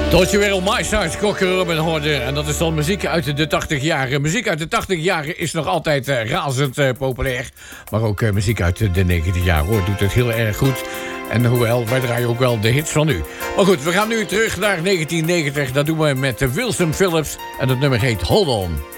Tot je weer op My Size Cocker Robin hoorde. En dat is dan muziek uit de 80 jaren. Muziek uit de 80 jaren is nog altijd razend populair. Maar ook muziek uit de 90 jaar hoor, doet het heel erg goed. En hoewel, wij draaien ook wel de hits van nu. Maar goed, we gaan nu terug naar 1990. Dat doen we met Wilson Phillips. En het nummer heet Hold On.